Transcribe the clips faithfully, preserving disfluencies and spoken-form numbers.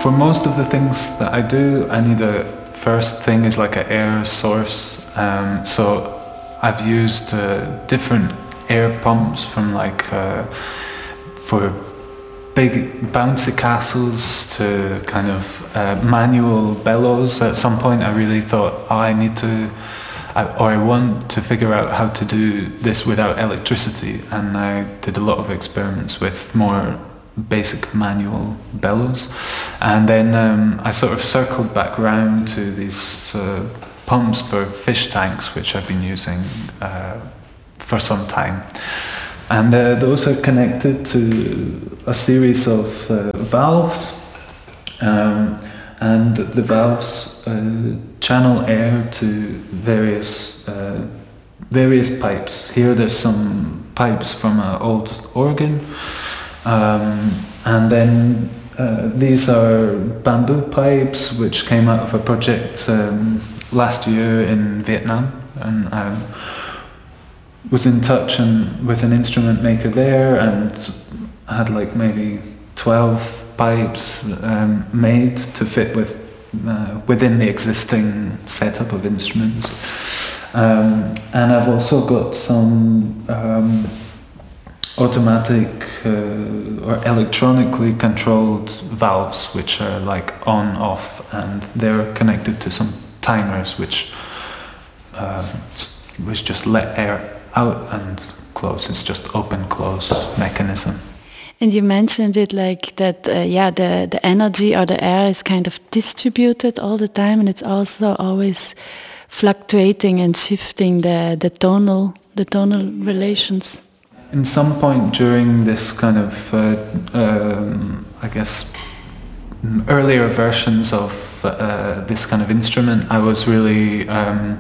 for most of the things that I do, I need a first thing is like an air source. Um, so I've used uh, different air pumps from like uh, for big bouncy castles to kind of uh, manual bellows. At some point I really thought, oh, I need to, I, or I want to figure out how to do this without electricity, and I did a lot of experiments with more basic manual bellows, and then um, I sort of circled back round to these uh, pumps for fish tanks, which I've been using uh, for some time. And uh, those are connected to a series of uh, valves, um, and the valves uh, channel air to various uh, various pipes. Here there's some pipes from an old organ, um, and then uh, these are bamboo pipes which came out of a project um, last year in Vietnam, and um, was in touch and with an instrument maker there, and had like maybe twelve pipes um, made to fit with uh, within the existing setup of instruments. Um, and I've also got some um, automatic uh, or electronically controlled valves, which are like on, off, and they're connected to some timers, which uh, which just let air out and close. It's just open close mechanism. And you mentioned it like that, uh, yeah, the, the energy or the air is kind of distributed all the time, and it's also always fluctuating and shifting the, the tonal the tonal relations. In some point during this kind of, uh, um, I guess, earlier versions of uh, this kind of instrument, I was really um,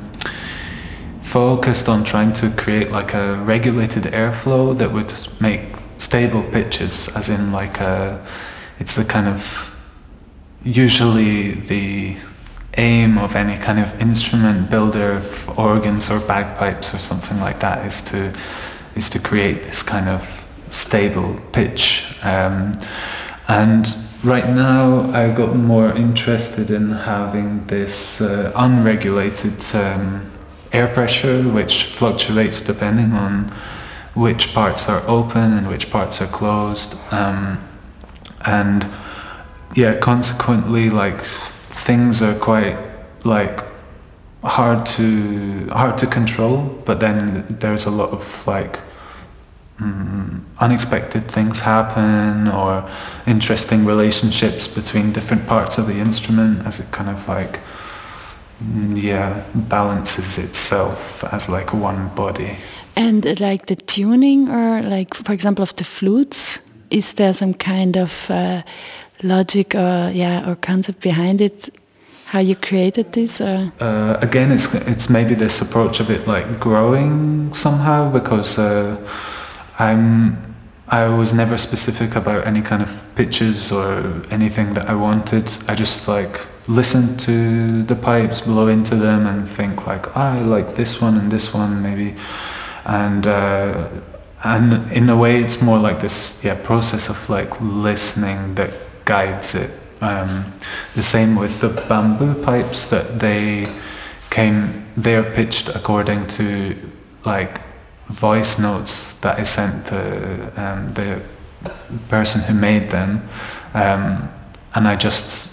focused on trying to create like a regulated airflow that would make stable pitches, as in like a, it's the kind of, usually the aim of any kind of instrument builder of organs or bagpipes or something like that is to is to create this kind of stable pitch. Um, and right now I got more interested in having this uh, unregulated um, air pressure, which fluctuates depending on which parts are open and which parts are closed. Um, and yeah, consequently, like, things are quite like hard to hard to control, but then there's a lot of like mm, unexpected things happen, or interesting relationships between different parts of the instrument as it kind of like mm, yeah balances itself as like one body. And uh, like the tuning, or like for example of the flutes, is there some kind of uh, logic or yeah or concept behind it? How you created this? Or? Uh, again, it's it's maybe this approach of it like growing somehow, because uh, I'm I was never specific about any kind of pitches or anything that I wanted. I just like listened to the pipes, blow into them, and think like, oh, I like this one and this one maybe, and uh, and in a way, it's more like this yeah process of like listening that guides it. Um, the same with the bamboo pipes, that they came, they're pitched according to like voice notes that I sent the um, the person who made them, um, and I just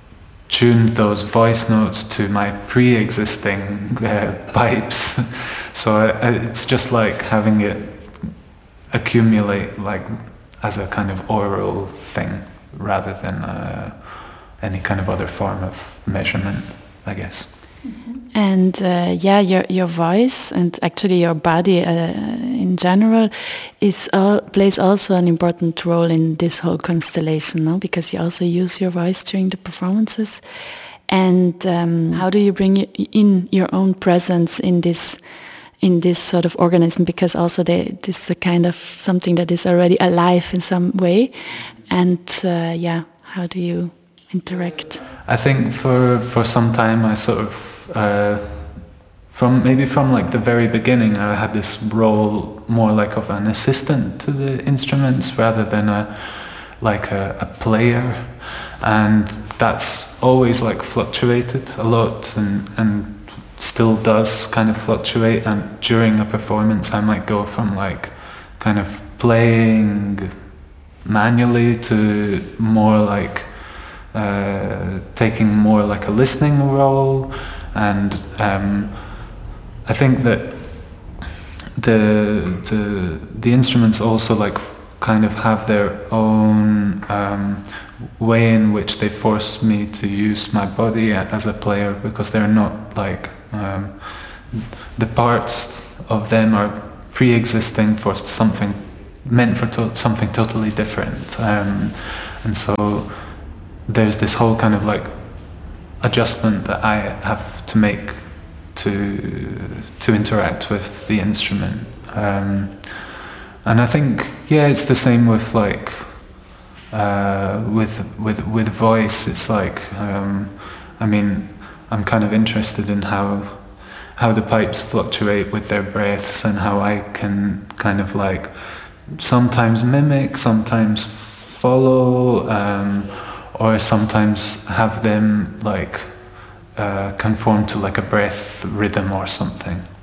tuned those voice notes to my pre-existing uh, pipes. So I, it's just like having it accumulate like as a kind of oral thing, rather than uh, any kind of other form of measurement, I guess. Mm-hmm. And uh, yeah, your your voice and actually your body uh, in general is uh, plays also an important role in this whole constellation, no? Because you also use your voice during the performances. And um, how do you bring in your own presence in this in this sort of organism? Because also they, this is a kind of something that is already alive in some way. And uh, yeah, how do you interact? I think for for some time I sort of uh, from maybe from like the very beginning I had this role more like of an assistant to the instruments rather than a like a, a player, and that's always like fluctuated a lot, and and still does kind of fluctuate. And during a performance I might go from like kind of playing manually to more like uh, taking more like a listening role. And um, I think that the the the instruments also like kind of have their own um, way in which they force me to use my body as a player, because they're not like um, the parts of them are pre-existing for something meant for to- something totally different, um, and so there's this whole kind of like adjustment that I have to make to to interact with the instrument, um, and I think yeah, it's the same with like uh, with with with voice. It's like um, I mean, I'm kind of interested in how how the pipes fluctuate with their breaths, and how I can kind of like sometimes mimic, sometimes follow, um, or sometimes have them like uh, conform to like a breath rhythm or something.